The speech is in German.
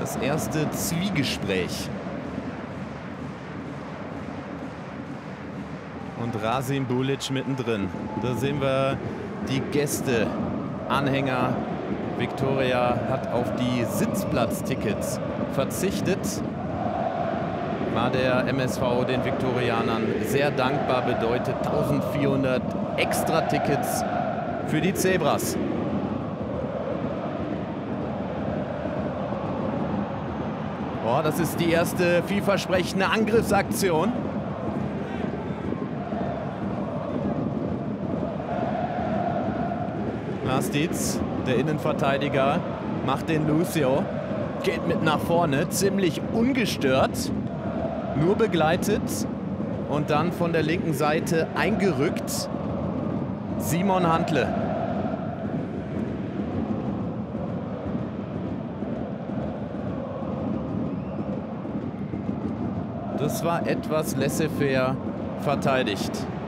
Das erste Zwiegespräch. Und Rasim Bulic mittendrin. Da sehen wir die Gäste, Anhänger. Viktoria hat auf die Sitzplatztickets verzichtet. War der MSV den Viktorianern sehr dankbar, bedeutet 1400 extra Tickets für die Zebras. Oh, das ist die erste vielversprechende Angriffsaktion. Nastic, der Innenverteidiger, macht den Lucio, geht mit nach vorne, ziemlich ungestört, nur begleitet und dann von der linken Seite eingerückt Simon Hantle. Das war etwas laissez-faire verteidigt.